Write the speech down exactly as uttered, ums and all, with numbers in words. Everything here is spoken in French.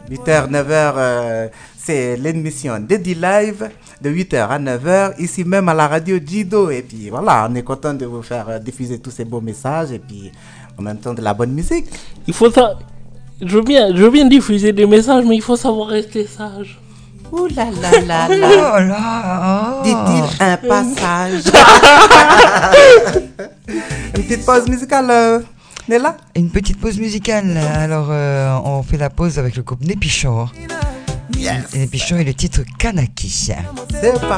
huit heures, neuf heures, euh, c'est l'émission Dédi Live de huit heures à neuf heures, ici même à la radio Jido. Et puis voilà, on est content de vous faire diffuser tous ces beaux messages et puis en même temps de la bonne musique. Il faut ça. Je veux bien, je veux bien diffuser des messages, mais il faut savoir rester sage. Ouh là là là là. Oh là oh. Dit-il un passage. Une petite pause musicale, euh, Nella. Une petite pause musicale. Alors, euh, on fait la pause avec le groupe Népichon. Yes. Népichon et le titre Kanaki. C'est parti.